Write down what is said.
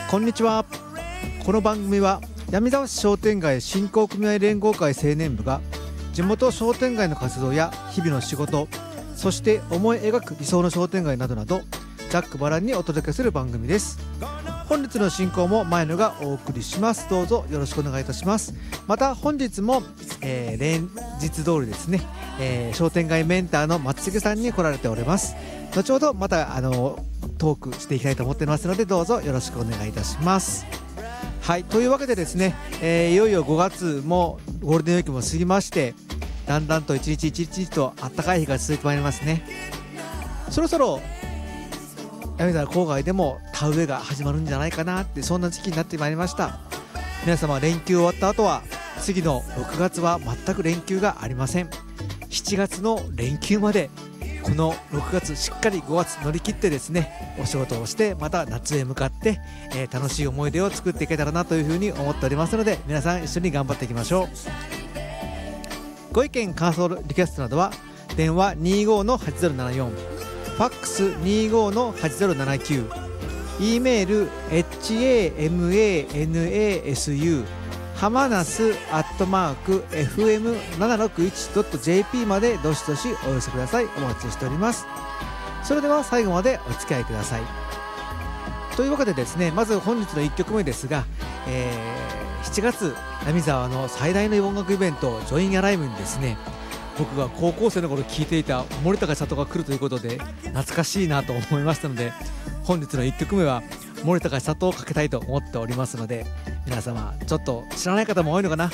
こんにちは。この番組は闇沢市商店街振興組合連合会青年部が地元商店街の活動や日々の仕事、そして思い描く理想の商店街などなどざっくばらんにお届けする番組です。本日の進行も前野がお送りします。どうぞよろしくお願いいたします。また本日も、連日通りですね、商店街メンターの松重さんに来られております。後ほどまたトークしていきたいと思っていますので、どうぞよろしくお願いいたします。はい、というわけでですね、いよいよ5月もゴールデンウィークも過ぎまして、だんだんと一日一日と暖かい日が続いてまいりますね。そろそろ闇沢郊外でも田植えが始まるんじゃないかなって、そんな時期になってまいりました。皆様連休終わった後は次の6月は全く連休がありません。7月の連休までこの6月しっかり5月乗り切ってですね、お仕事をしてまた夏へ向かって、楽しい思い出を作っていけたらなというふうに思っておりますので、皆さん一緒に頑張っていきましょう。ご意見感想リクエストなどは電話 25-8074、ファックス 25-8079、E メール hamanasu ハマナス@fm761.jp までどしどしお寄せください。お待ちしております。それでは最後までお付き合いください。というわけでですね、まず本日の1曲目ですが、7月闇沢の最大の音楽イベントジョインアライブにですね、僕が高校生の頃聴いていた森高千里が来るということで懐かしいなと思いましたので、本日の1曲目は森高千里をかけたいと思っておりますので、皆様ちょっと知らない方も多いのかな、